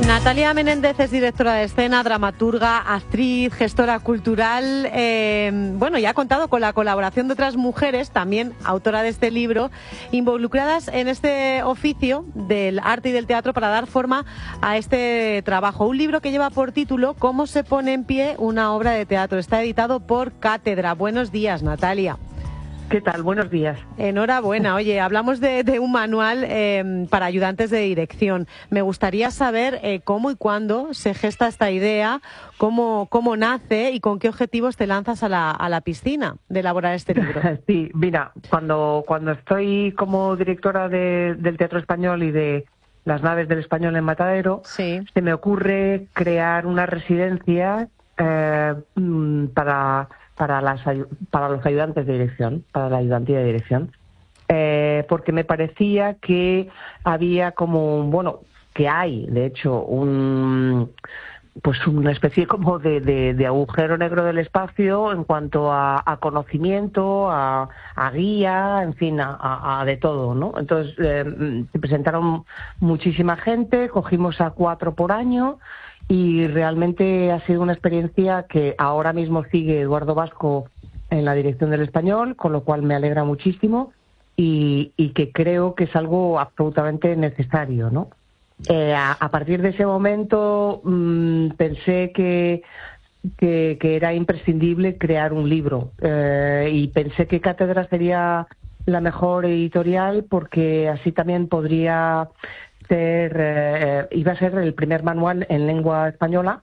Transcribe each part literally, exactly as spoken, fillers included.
Natalia Menéndez es directora de escena, dramaturga, actriz, gestora cultural. Eh, bueno, y ha contado con la colaboración de otras mujeres, también autora de este libro, involucradas en este oficio del arte y del teatro para dar forma a este trabajo. Un libro que lleva por título ¿Cómo se pone en pie una obra de teatro? Está editado por Cátedra. Buenos días, Natalia. ¿Qué tal? Buenos días. Enhorabuena. Oye, hablamos de, de un manual eh, para ayudantes de dirección. Me gustaría saber eh, cómo y cuándo se gesta esta idea, cómo, cómo nace y con qué objetivos te lanzas a la, a la piscina de elaborar este libro. Sí, mira, cuando, cuando estoy como directora de, del Teatro Español y de Las Naves del Español en Matadero, sí. se me ocurre crear una residencia eh, para... Para, las, para los ayudantes de dirección, para la ayudantía de dirección, eh, porque me parecía que había como, bueno, que hay, de hecho, un pues una especie como de, de, de agujero negro del espacio en cuanto a, a conocimiento, a, a guía, en fin, a, a, a de todo, ¿no? Entonces, eh, se presentaron muchísima gente, cogimos a cuatro por año, y realmente ha sido una experiencia que ahora mismo sigue Eduardo Vasco en la dirección del Español, con lo cual me alegra muchísimo y, y que creo que es algo absolutamente necesario, ¿no? Eh, a, a partir de ese momento mmm, pensé que, que, que era imprescindible crear un libro eh, y pensé que Cátedra sería la mejor editorial porque así también podría... Ser, eh, iba a ser el primer manual en lengua española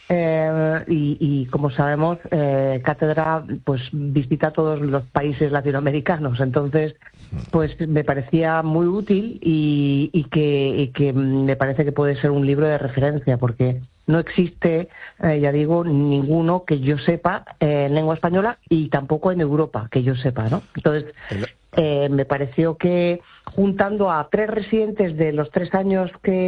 eh, y, y como sabemos eh, Cátedra pues visita todos los países latinoamericanos, entonces pues me parecía muy útil y, y, que, y que me parece que puede ser un libro de referencia porque no existe, eh, ya digo, ninguno que yo sepa eh, en lengua española y tampoco en Europa que yo sepa, ¿no? Entonces eh, me pareció que juntando a tres residentes de los tres años que